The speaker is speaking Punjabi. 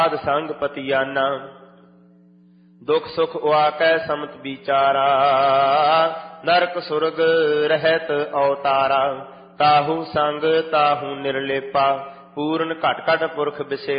ਸਾਧ ਸੰਗ ਪਤੀਆਨਾ। ਦੁਖ ਸੁਖ ਉਆਕੈ ਸਮਤ ਵਿਚਾਰਾ, ਨਰਕ ਸੁਰਗ ਰਹਿਤ ਅਵਤਾਰਾ। ਤਾਹੂ ਸੰਗ ਤਾਹੂ ਨਿਰਲੇਪਾ, ਪੂਰਨ ਘਟ ਘਟ ਪੁਰਖ ਬਿਸੇ